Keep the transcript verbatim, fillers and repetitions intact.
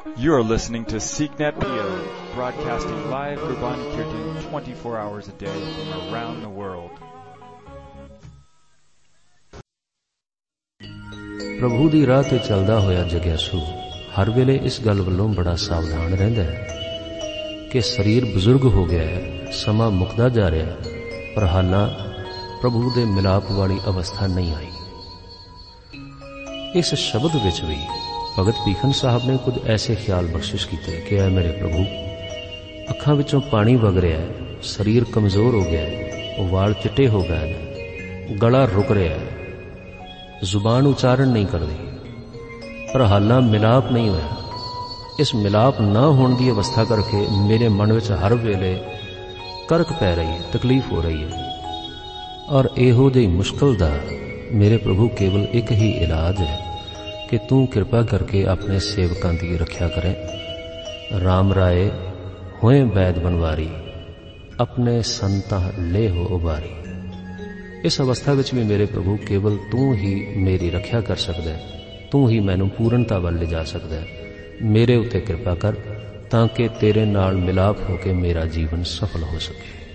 You are listening to SeekNet P O, broadcasting live Gurbani Kirtan twenty-four hours a day from around the world. ਪ੍ਰਭੂ ਦੀ ਰਾਹ ਤੇ ਚੱਲਦਾ ਹੋਇਆ ਜਗਿਆਸੂ ਹਰ ਵੇਲੇ ਇਸ ਗੱਲ ਵੱਲੋਂ ਬੜਾ ਸਾਵਧਾਨ ਰਹਿੰਦਾ ਹੈ ਕਿ ਸਰੀਰ ਬਜ਼ੁਰਗ ਹੋ ਗਿਆ ਹੈ, ਸਮਾਂ ਮੁੱਕਦਾ ਜਾ ਰਿਹਾ ਹੈ, ਪਰ ਹਾਲਾਂ ਪ੍ਰਭੂ ਦੇ ਮਿਲਾਪ ਵਾਲੀ ਅਵਸਥਾ ਨਹੀਂ ਆਈ। ਇਸ ਸ਼ਬਦ ਵਿੱਚ ਵੀ ਭਗਤ ਭੀਖਨ ਸਾਹਿਬ ਨੇ ਕੁਝ ਐਸੇ ਖਿਆਲ ਬਖਸ਼ਿਸ਼ ਕੀਤੇ ਕਿ ਐ ਮੇਰੇ ਪ੍ਰਭੂ, ਅੱਖਾਂ ਵਿੱਚੋਂ ਪਾਣੀ ਵਗ ਰਿਹਾ ਹੈ, ਸਰੀਰ ਕਮਜ਼ੋਰ ਹੋ ਗਿਆ ਹੈ, ਵਾਲ ਚਿੱਟੇ ਹੋ ਗਏ ਨੇ, ਗਲਾ ਰੁਕ ਰਿਹਾ ਹੈ, ਜ਼ੁਬਾਨ ਉਚਾਰਨ ਨਹੀਂ ਕਰਦੀ, ਪਰ ਹਾਲਾਂ ਮਿਲਾਪ ਨਹੀਂ ਹੋਇਆ। ਇਸ ਮਿਲਾਪ ਨਾ ਹੋਣ ਦੀ ਅਵਸਥਾ ਕਰਕੇ ਮੇਰੇ ਮਨ ਵਿੱਚ ਹਰ ਵੇਲੇ ਕਰਕ ਪੈ ਰਹੀ ਹੈ, ਤਕਲੀਫ ਹੋ ਰਹੀ ਹੈ। ਔਰ ਇਹੋ ਜਿਹੀ ਮੁਸ਼ਕਲ ਦਾ ਮੇਰੇ ਪ੍ਰਭੂ ਕੇਵਲ ਇੱਕ ਹੀ ਇਲਾਜ ਹੈ ਕਿ ਤੂੰ ਕਿਰਪਾ ਕਰਕੇ ਆਪਣੇ ਸੇਵਕਾਂ ਦੀ ਰੱਖਿਆ ਕਰੇ। ਰਾਮ ਰਾਏ ਹੋਏ ਬੈਦ ਬਨਵਾਰੀ, ਆਪਣੇ ਸੰਤਾਂ ਲੈ ਹੋ ਉਬਾਰੀ। ਇਸ ਅਵਸਥਾ ਵਿੱਚ ਵੀ ਮੇਰੇ ਪ੍ਰਭੂ ਕੇਵਲ ਤੂੰ ਹੀ ਮੇਰੀ ਰੱਖਿਆ ਕਰ ਸਕਦਾ ਹੈ, ਤੂੰ ਹੀ ਮੈਨੂੰ ਪੂਰਨਤਾ ਵੱਲ ਲਿਜਾ ਸਕਦਾ ਹੈ। ਮੇਰੇ ਉੱਤੇ ਕਿਰਪਾ ਕਰ ਤਾਂ ਕਿ ਤੇਰੇ ਨਾਲ ਮਿਲਾਪ ਹੋ ਕੇ ਮੇਰਾ ਜੀਵਨ ਸਫਲ ਹੋ ਸਕੇ।